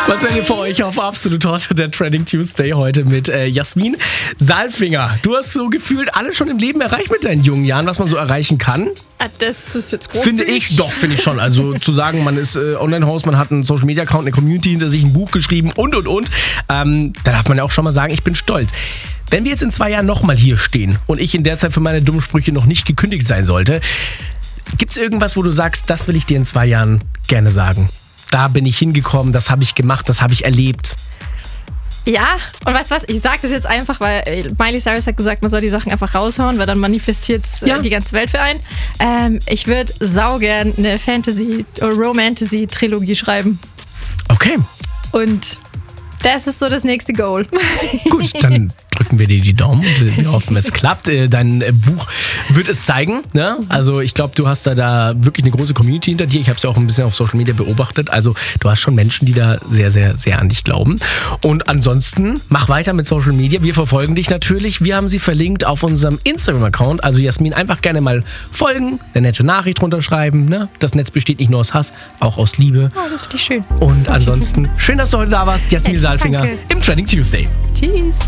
Was seid ihr für euch auf Absolut Hot, der Trending Tuesday heute mit Jasmin Saalfinger. Du hast so gefühlt alles schon im Leben erreicht mit deinen jungen Jahren, was man so erreichen kann. Das ist jetzt groß. Finde ich schon. Also zu sagen, man ist Online-Host, man hat einen Social-Media-Account, eine Community hinter sich, ein Buch geschrieben und. Da darf man ja auch schon mal sagen, ich bin stolz. Wenn wir jetzt in 2 Jahren nochmal hier stehen und ich in der Zeit für meine dummen Sprüche noch nicht gekündigt sein sollte, gibt es irgendwas, wo du sagst, das will ich dir in 2 Jahren gerne sagen? Da bin ich hingekommen, das habe ich gemacht, das habe ich erlebt. Ja, und weißt du was, ich sage das jetzt einfach, weil Miley Cyrus hat gesagt, man soll die Sachen einfach raushauen, weil dann manifestiert die ganze Welt für einen. Ich würde saugern eine Romantasy-Trilogie schreiben. Okay. Und das ist so das nächste Goal. Gut, dann drücken wir dir die Daumen und wir hoffen, es klappt. Dein Buch wird es zeigen. Ne? Also ich glaube, du hast da wirklich eine große Community hinter dir. Ich habe es ja auch ein bisschen auf Social Media beobachtet. Also du hast schon Menschen, die da sehr, sehr, sehr an dich glauben. Und ansonsten mach weiter mit Social Media. Wir verfolgen dich natürlich. Wir haben sie verlinkt auf unserem Instagram-Account. Also Jasmin, einfach gerne mal folgen, eine nette Nachricht drunter schreiben. Ne? Das Netz besteht nicht nur aus Hass, auch aus Liebe. Oh, das finde ich schön. Und ansonsten, schön, dass du heute da warst. Jasmin Saalfinger im Trending Tuesday. Tschüss.